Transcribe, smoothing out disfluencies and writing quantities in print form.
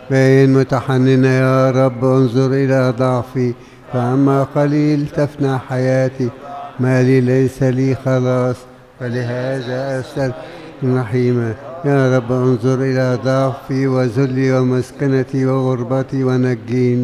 بين متحننا يا رب انظر إلى ضعفي، فأما قليل تفنى حياتي، ما لي ليس لي خلاص، فلهذا أسأل رحيما. يا رب انظر إلى ضعفي وذلي ومسكنتي وغربتي ونجيني.